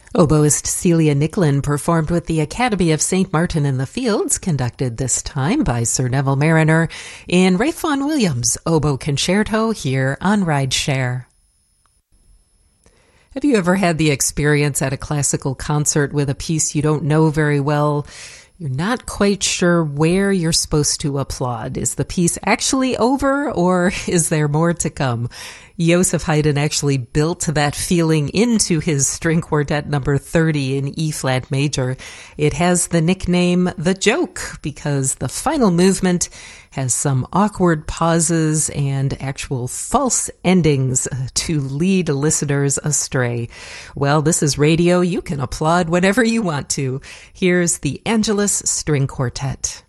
Oboist Celia Nicklin performed with the Academy of St. Martin in the Fields, conducted this time by Sir Neville Mariner, in Ralph Vaughan Williams' Oboe Concerto here on Rideshare. Have you ever had the experience at a classical concert with a piece you don't know very well? You're not quite sure where you're supposed to applaud. Is the piece actually over, or is there more to come? Joseph Haydn actually built that feeling into his string quartet number 30 in E-flat major. It has the nickname The Joke because the final movement has some awkward pauses and actual false endings to lead listeners astray. Well, this is radio. You can applaud whenever you want to. Here's the Angelus String Quartet.